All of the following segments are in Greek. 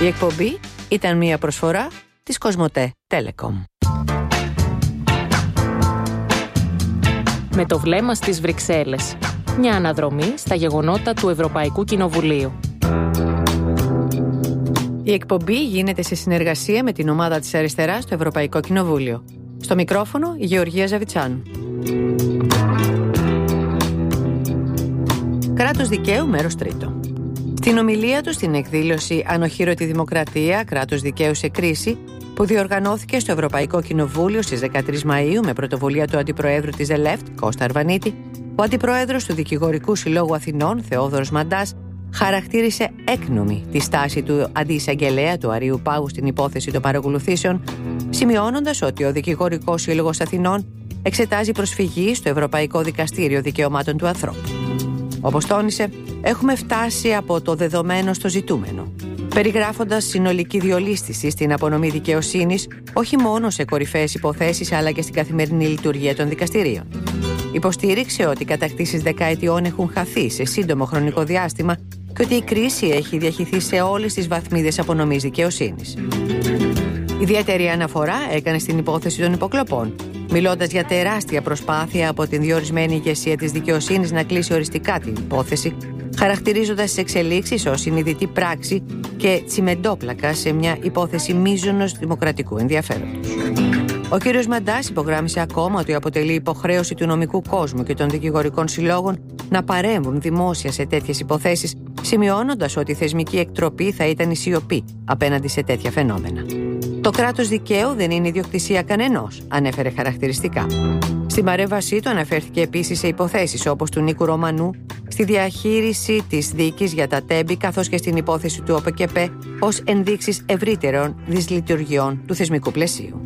Η εκπομπή ήταν μια προσφορά της Κοσμοτέ Telecom. Με το βλέμμα στις Βρυξέλλες. Μια αναδρομή στα γεγονότα του Ευρωπαϊκού Κοινοβουλίου. Η εκπομπή γίνεται σε συνεργασία με την ομάδα της αριστεράς στο Ευρωπαϊκό Κοινοβούλιο. Στο μικρόφωνο η Γεωργία Ζαβιτσάνου. Κράτος δικαίου, μέρος τρίτο. Στην ομιλία του στην εκδήλωση «Ανοχήρωτη Δημοκρατία, κράτος δικαίου σε κρίση», που διοργανώθηκε στο Ευρωπαϊκό Κοινοβούλιο στις 13 Μαΐου με πρωτοβουλία του Αντιπροέδρου της ΕΛΕΦΤ, Κώστα Αρβανίτη, ο Αντιπρόεδρος του Δικηγορικού Συλλόγου Αθηνών, Θεόδωρος Μαντάς, χαρακτήρισε έκνομη τη στάση του Αντιεισαγγελέα του Αρείου Πάγου στην υπόθεση των παρακολουθήσεων, σημειώνοντας ότι ο Δικηγορικός Σύλλογος Αθηνών εξετάζει προσφυγή στο Ευρωπαϊκό Δικαστήριο Δικαιωμάτων του Ανθρώπου. Όπως τόνισε, έχουμε φτάσει από το δεδομένο στο ζητούμενο, περιγράφοντας συνολική διολίσθηση στην απονομή δικαιοσύνης όχι μόνο σε κορυφαίες υποθέσεις αλλά και στην καθημερινή λειτουργία των δικαστηρίων. Υποστήριξε ότι οι κατακτήσεις δεκαετιών έχουν χαθεί σε σύντομο χρονικό διάστημα και ότι η κρίση έχει διαχυθεί σε όλες τις βαθμίδες απονομής δικαιοσύνης. Ιδιαίτερη αναφορά έκανε στην υπόθεση των υποκλοπών, μιλώντας για τεράστια προσπάθεια από την διορισμένη ηγεσία της δικαιοσύνης να κλείσει οριστικά την υπόθεση, χαρακτηρίζοντας τις εξελίξεις ως συνειδητή πράξη και τσιμεντόπλακα σε μια υπόθεση μείζωνος δημοκρατικού ενδιαφέροντος. Ο κ. Μαντάς υπογράμμισε ακόμα ότι αποτελεί υποχρέωση του νομικού κόσμου και των δικηγορικών συλλόγων να παρέμβουν δημόσια σε τέτοιες υποθέσεις, σημειώνοντας ότι η θεσμική εκτροπή θα ήταν η σιωπή απέναντι σε τέτοια φαινόμενα. Το κράτος δικαίου δεν είναι ιδιοκτησία κανενός, ανέφερε χαρακτηριστικά. Στην παρέμβασή του αναφέρθηκε επίσης σε υποθέσεις όπως του Νίκου Ρωμανού, στη διαχείριση της δίκης για τα τέμπη καθώς και στην υπόθεση του ΟΠΚΠ ως ενδείξεις ευρύτερων δυσλειτουργιών του θεσμικού πλαισίου.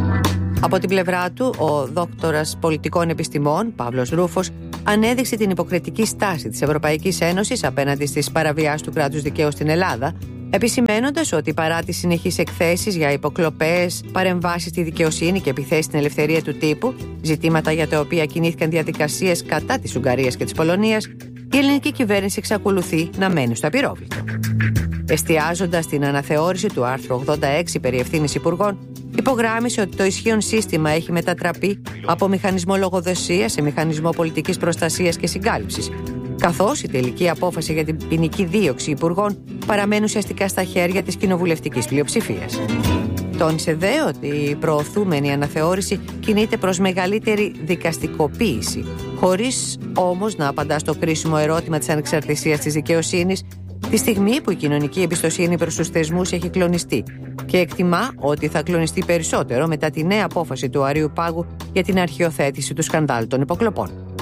Από την πλευρά του, ο δόκτορας πολιτικών επιστημών, Παύλος Ρούφος, ανέδειξε την υποκριτική στάση της Ευρωπαϊκής Ένωσης απέναντι στις παραβιάσεις του κράτους δικαίου στην Ελλάδα, επισημαίνοντας ότι παρά τις συνεχείς εκθέσεις για υποκλοπές, παρεμβάσεις στη δικαιοσύνη και επιθέσεις στην ελευθερία του τύπου, ζητήματα για τα οποία κινήθηκαν διαδικασίες κατά της Ουγγαρίας και της Πολωνίας, η ελληνική κυβέρνηση εξακολουθεί να μένει στο απειρόβλητο. Εστιάζοντας στην αναθεώρηση του άρθρου 86 περί ευθύνης υπουργών, υπογράμμισε ότι το ισχύον σύστημα έχει μετατραπεί από μηχανισμό λογοδοσίας σε μηχανισμό πολιτικής προστασίας και συγκάλυψης, καθώς η τελική απόφαση για την ποινική δίωξη υπουργών παραμένει ουσιαστικά στα χέρια της κοινοβουλευτικής πλειοψηφίας. Τόνισε δε ότι η προωθούμενη αναθεώρηση κινείται προς μεγαλύτερη δικαστικοποίηση, χωρίς όμως να απαντά στο κρίσιμο ερώτημα της ανεξαρτησίας της δικαιοσύνης, τη στιγμή που η κοινωνική εμπιστοσύνη προς τους θεσμούς έχει κλονιστεί, και εκτιμά ότι θα κλονιστεί περισσότερο μετά τη νέα απόφαση του Αρείου Πάγου για την αρχιοθέτηση του σκανδάλου των υποκλοπών.